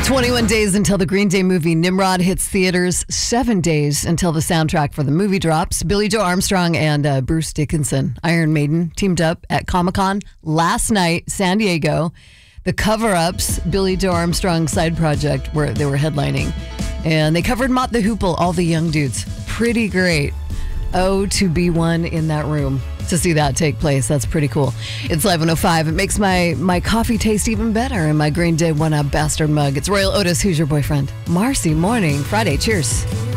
21 days until the Green Day movie Nimrod hits theaters, 7 days until the soundtrack for the movie drops. Billy Joe Armstrong and Bruce Dickinson, Iron Maiden, teamed up at Comic-Con last night, San Diego. The cover-ups, Billy Joe Armstrong's side project, where they were headlining. And they covered Mott the Hoople, all the young dudes. Pretty great. Oh, to be one in that room to see that take place. That's pretty cool. It's Live 105. It makes my coffee taste even better in my Green Day One Up Bastard mug. It's Royal Otis. Who's your boyfriend? Marcy, morning, Friday. Cheers.